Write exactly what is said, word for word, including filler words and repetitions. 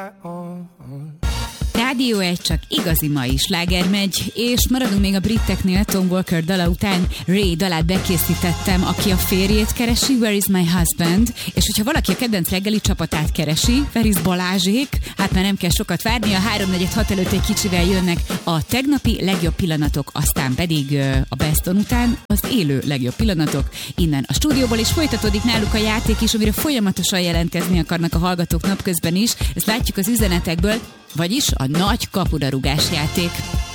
Rádió egy, csak igazi mai sláger megy, és maradunk még a briteknél. Tom Walker dala után Ray dalát bekészítettem, aki a férjét keresi, Where is my husband? És hogyha valaki a kedvenc reggeli csapatát keresi, Where is Balázsék? Hát már nem kell sokat várni, a háromnegyed hat előtt egy kicsivel jönnek a tegnapi legjobb pillanatok, aztán pedig a Best On után az élő legjobb pillanatok innen a stúdióból, és folytatódik náluk a játék is, amire folyamatosan jelentkezni akarnak a hallgatók napközben is. Ezt látjuk az üzenetekből, vagyis a nagy kapudarugás játék.